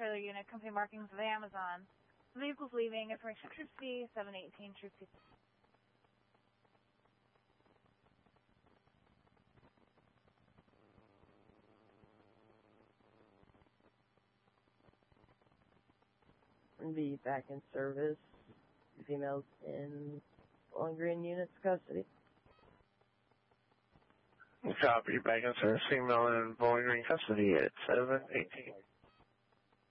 trailer unit, company markings of Amazon. The vehicle's leaving, information Troop C, 718 Troop C. Be back in service. Females in Bowling Green unit's custody. Copy, back in service. Female in Bowling Green custody at 718.